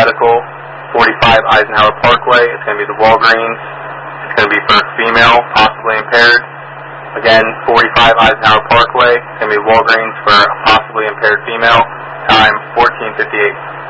medical, 45 Eisenhower Parkway. It's going to be the Walgreens. It's going to be for a female, possibly impaired. Again, 45 Eisenhower Parkway. It's going to be Walgreens for a possibly impaired female. Time 14:58.